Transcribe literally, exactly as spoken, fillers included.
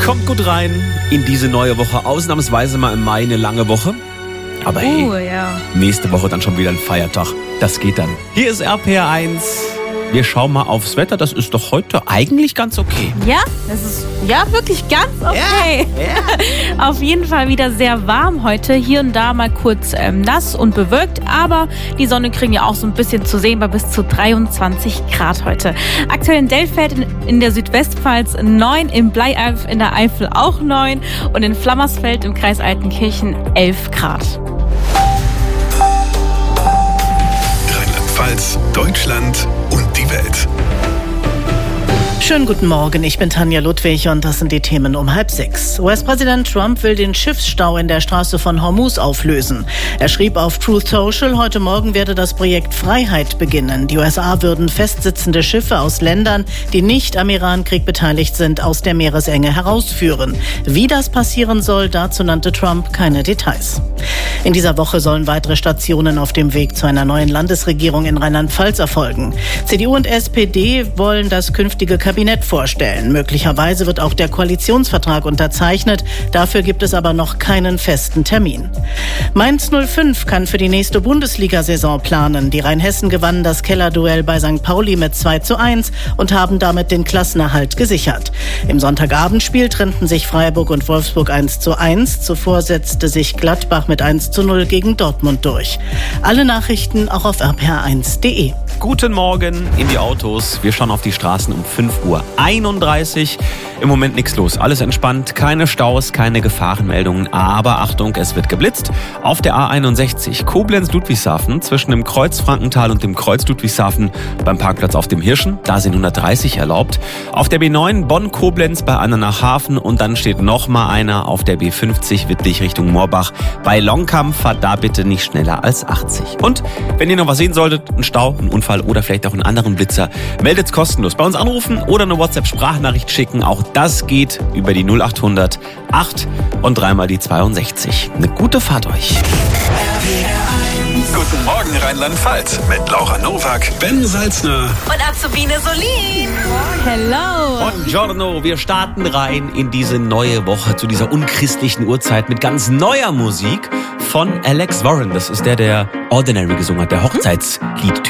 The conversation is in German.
Kommt gut rein in diese neue Woche. Ausnahmsweise mal im Mai eine lange Woche. Aber hey, uh, ja. nächste Woche dann schon wieder ein Feiertag. Das geht dann. Hier ist R P R eins. Wir schauen mal aufs Wetter. Das ist doch heute eigentlich ganz okay. Ja, es ist ja wirklich ganz okay. Ja, ja. Auf jeden Fall wieder sehr warm heute. Hier und da mal kurz ähm, nass und bewölkt. Aber die Sonne kriegen ja auch so ein bisschen zu sehen bei bis zu dreiundzwanzig Grad heute. Aktuell in Delfeld in, in der Südwestpfalz neun, in Bleialf in der Eifel auch neun und in Flammersfeld im Kreis Altenkirchen elf Grad. Rheinland-Pfalz, Deutschland und die Welt. Schönen guten Morgen, ich bin Tanja Ludwig und das sind die Themen um halb sechs. U S-Präsident Trump will den Schiffsstau in der Straße von Hormuz auflösen. Er schrieb auf Truth Social, heute Morgen werde das Projekt Freiheit beginnen. Die U S A würden festsitzende Schiffe aus Ländern, die nicht am Irankrieg beteiligt sind, aus der Meeresenge herausführen. Wie das passieren soll, dazu nannte Trump keine Details. In dieser Woche sollen weitere Stationen auf dem Weg zu einer neuen Landesregierung in Rheinland-Pfalz erfolgen. C D U und S P D wollen das künftige Kabinett vorstellen. Möglicherweise wird auch der Koalitionsvertrag unterzeichnet. Dafür gibt es aber noch keinen festen Termin. Mainz null fünf kann für die nächste Bundesliga-Saison planen. Die Rheinhessen gewannen das Kellerduell bei Sankt Pauli mit zwei zu eins und haben damit den Klassenerhalt gesichert. Im Sonntagabendspiel trennten sich Freiburg und Wolfsburg eins zu eins. Zuvor setzte sich Gladbach mit eins zu null gegen Dortmund durch. Alle Nachrichten auch auf r p r eins punkt d e. Guten Morgen in die Autos. Wir schauen auf die Straßen um fünf Uhr einunddreißig. Im Moment nichts los. Alles entspannt. Keine Staus, keine Gefahrenmeldungen. Aber Achtung, es wird geblitzt. Auf der A einundsechzig Koblenz-Ludwigshafen zwischen dem Kreuz Frankenthal und dem Kreuz Ludwigshafen beim Parkplatz auf dem Hirschen. Da sind hundertdreißig erlaubt. Auf der B neun Bonn-Koblenz bei Andernach-Hafen. Und dann steht noch mal einer auf der B fünfzig Wittlich Richtung Moorbach. Bei Longkamp fahrt da bitte nicht schneller als achtzig. Und wenn ihr noch was sehen solltet, ein Stau, ein Unfall oder vielleicht auch einen anderen Blitzer, meldet's kostenlos. Bei uns anrufen oder eine WhatsApp-Sprachnachricht schicken. Auch das geht über die null achthundert acht und dreimal die zweiundsechzig. Eine gute Fahrt euch. Guten Morgen Rheinland-Pfalz mit Laura Nowak, Ben Salzner Und Azubine Solin. Hello. Buongiorno, wir starten rein in diese neue Woche zu dieser unchristlichen Uhrzeit mit ganz neuer Musik von Alex Warren. Das ist der, der Ordinary gesungen hat, der Hochzeitsliedtyp.